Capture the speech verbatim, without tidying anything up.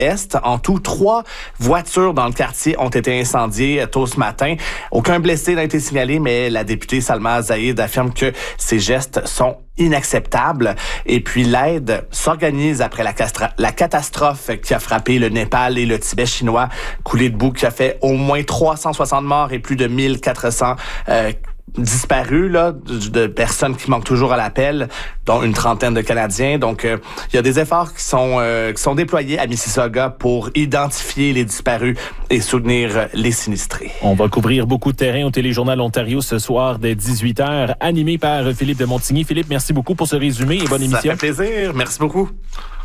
Est. En tout, trois voitures dans le quartier ont été incendiées tôt ce matin. Aucun blessé n'a été signalé, mais la députée Salma Zaïd affirme que ces gestes sont inacceptables. Et puis l'aide s'organise après la, castra- la catastrophe qui a frappé le Népal et le Tibet chinois, coulée de boue qui a fait au moins trois cent soixante morts et plus de mille quatre cents euh, disparus, là, de, de personnes qui manquent toujours à l'appel, dont une trentaine de Canadiens. Donc, euh, il y a des efforts qui sont euh, qui sont déployés à Mississauga pour identifier les disparus et soutenir les sinistrés. On va couvrir beaucoup de terrain au Téléjournal Ontario ce soir dès dix-huit heures, animé par Philippe de Montigny. Philippe, merci beaucoup pour ce résumé et bonne émission. Ça fait plaisir. Merci beaucoup.